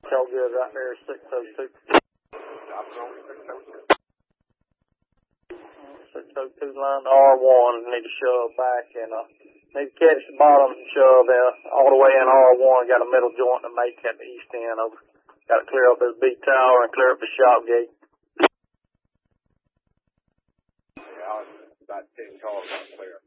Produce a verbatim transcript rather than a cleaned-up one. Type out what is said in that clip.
All good right there, six oh two. six oh two line to R one, need to shove back and uh, need to catch the bottom shove uh, all the way in R one, got a middle joint to make at the east end over. Got to clear up this B tower and clear up the shop gate. Yeah, about ten cars clear.